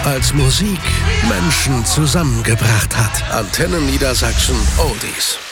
als Musik Menschen zusammengebracht hat. Antenne Niedersachsen Oldies.